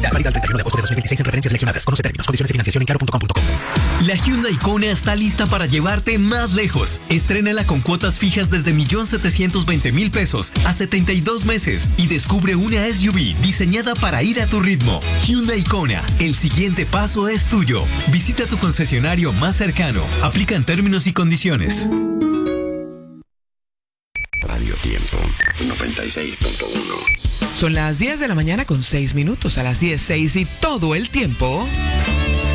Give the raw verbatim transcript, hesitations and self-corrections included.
capital. Válida el treinta y uno de agosto de dos mil veintiséis en referencias seleccionadas. Conoce términos, condiciones y financiación en claro punto com punto com. La Hyundai Kona está lista para llevarte más lejos. Estrénala con cuotas fijas desde un millón setecientos veinte mil pesos a setenta y dos meses y descubre una S U V diseñada para ir a tu ritmo. Hyundai Kona, el siguiente paso es tuyo. Visita tu concesionario más cercano. Aplican términos y condiciones. Radio Tiempo noventa y seis punto uno. Son las diez de la mañana con seis minutos. A las diez, seis y todo el tiempo.